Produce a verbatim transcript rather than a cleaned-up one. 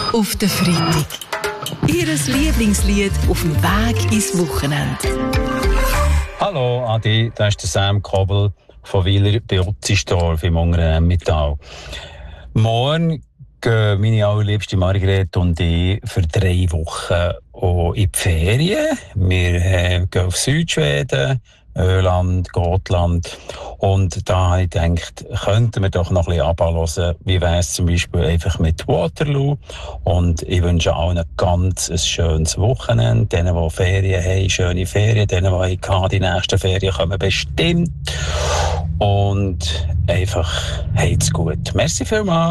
auf den Freitag. Ihr Lieblingslied auf dem Weg ins Wochenende. Hallo Adi, das ist der Sam Kobel von Wieler bei Utzisdorf im unteren Emmental. Morgen gehen meine allerliebste Margret und ich für drei Wochen in die Ferien. Wir äh, gehen auf Südschweden, Öland, Gotland. Und da habe ich gedacht, könnten wir doch noch ein bisschen abhören, wie wäre es zum Beispiel einfach mit Waterloo. Und ich wünsche allen ganz ein schönes Wochenende. Denen, die Ferien haben, schöne Ferien. Denen, die haben, die nächsten Ferien kommen bestimmt. Und einfach, habt's gut. Merci vielmals.